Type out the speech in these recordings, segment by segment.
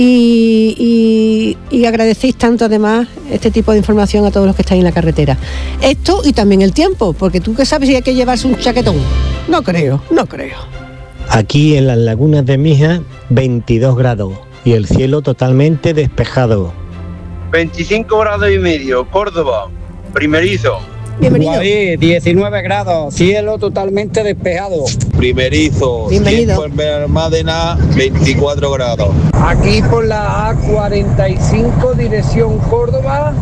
y agradecéis tanto además este tipo de información a todos los que estáis en la carretera. Esto y también el tiempo, porque tú qué sabes si hay que llevarse un chaquetón. No creo. Aquí en las lagunas de Mija, 22 grados y el cielo totalmente despejado. 25 grados y medio, Córdoba, primerizo. Bienvenido. Guadí, 19 grados, cielo totalmente despejado. Primerizo. Bienvenido. En Benalmádena, 24 grados. Aquí por la A45, dirección Córdoba,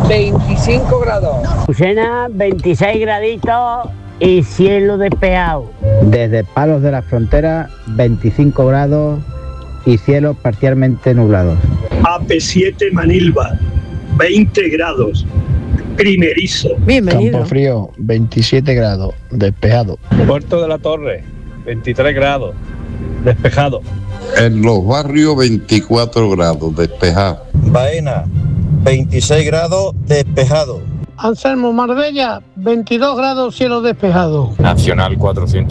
25 grados. Lucena, 26 graditos y cielo despejado. Desde Palos de la Frontera, 25 grados y cielos parcialmente nublados. AP7 Manilva, 20 grados. Primerizo. Bienvenido. Campo Frío, 27 grados, despejado. Puerto de la Torre, 23 grados, despejado. En Los Barrios, 24 grados, despejado. Baena, 26 grados, despejado. Anselmo, Marbella, 22 grados, cielo despejado. Nacional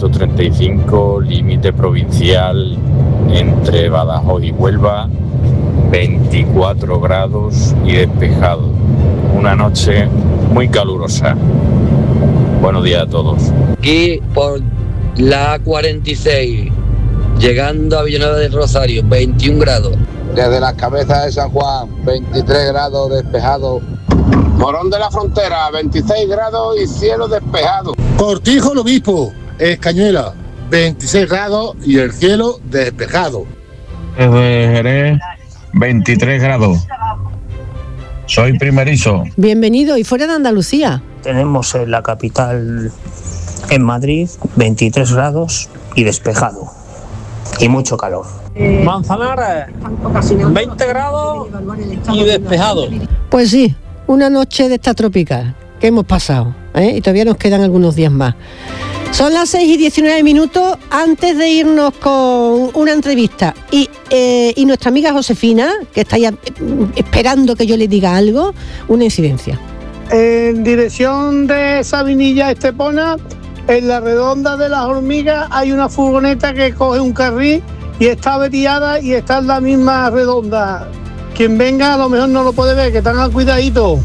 435, límite provincial entre Badajoz y Huelva, 24 grados y despejado. Una noche muy calurosa. Buenos días a todos. Aquí por la A46, llegando a Villanueva del Rosario, 21 grados. Desde las Cabezas de San Juan, 23 grados despejado. Morón de la Frontera, 26 grados y cielo despejado. Cortijo el Obispo, Escañuela, 26 grados y el cielo despejado. Desde Jerez, 23 grados. Soy primerizo. Bienvenido. ¿Y fuera de Andalucía? Tenemos en la capital, en Madrid, 23 grados y despejado. Y mucho calor. Manzanares, 20 grados y despejado. Pues sí, una noche de esta tropical que hemos pasado, y todavía nos quedan algunos días más. Son las 6:19 antes de irnos con una entrevista y nuestra amiga Josefina, que está ya esperando que yo le diga algo, una incidencia. En dirección de Sabinilla Estepona, en la Redonda de las Hormigas, hay una furgoneta que coge un carril y está averiada y está en la misma redonda. Quien venga a lo mejor no lo puede ver, que están al cuidadito.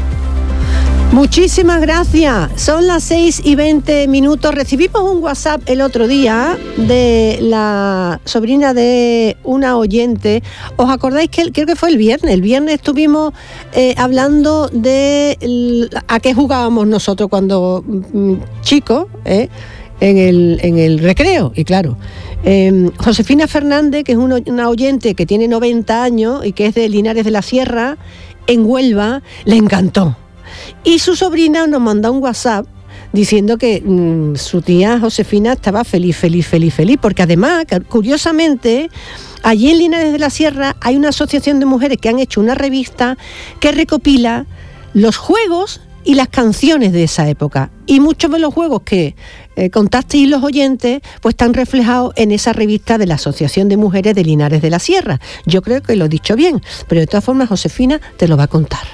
Muchísimas gracias. Son las 6:20. Recibimos un WhatsApp el otro día de la sobrina de una oyente. ¿Os acordáis que creo que fue el viernes? El viernes estuvimos hablando de a qué jugábamos nosotros cuando chicos, en el recreo. Y claro, Josefina Fernández, que es una oyente que tiene 90 años y que es de Linares de la Sierra, en Huelva, le encantó. Y su sobrina nos mandó un WhatsApp diciendo que su tía Josefina estaba feliz, porque además, curiosamente, allí en Linares de la Sierra hay una asociación de mujeres que han hecho una revista que recopila los juegos y las canciones de esa época. Y muchos de los juegos que contasteis los oyentes, pues están reflejados en esa revista de la Asociación de Mujeres de Linares de la Sierra. Yo creo que lo he dicho bien, pero de todas formas Josefina te lo va a contar.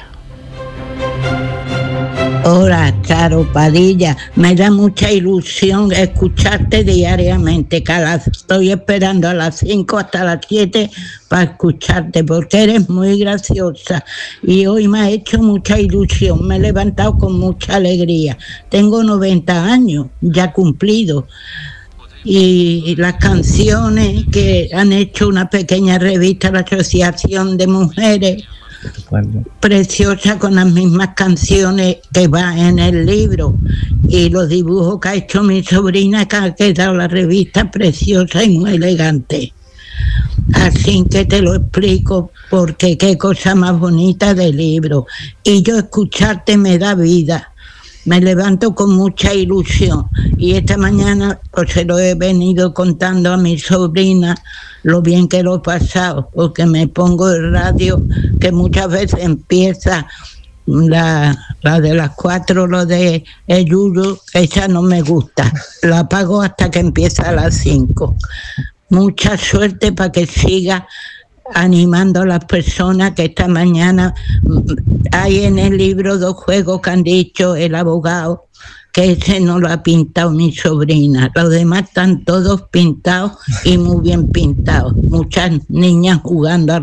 Hola, Charo Padilla. Me da mucha ilusión escucharte diariamente. Estoy esperando a las 5 hasta las 7 para escucharte, porque eres muy graciosa. Y hoy me ha hecho mucha ilusión. Me he levantado con mucha alegría. Tengo 90 años, ya cumplido. Y las canciones que han hecho una pequeña revista, la Asociación de Mujeres, preciosa, con las mismas canciones que va en el libro, y los dibujos que ha hecho mi sobrina, que ha quedado la revista preciosa y muy elegante. Así que te lo explico, porque qué cosa más bonita de libro. Y yo escucharte me da vida. Me levanto con mucha ilusión, y esta mañana pues se lo he venido contando a mi sobrina lo bien que lo he pasado, porque me pongo el radio, que muchas veces empieza la de las 4, lo de el yuyu, esa no me gusta, la apago hasta que empieza a las 5. Mucha suerte para que siga animando a las personas, que esta mañana hay en el libro 2 juegos que han dicho el abogado, que ese no lo ha pintado mi sobrina. Los demás están todos pintados y muy bien pintados. Muchas niñas jugando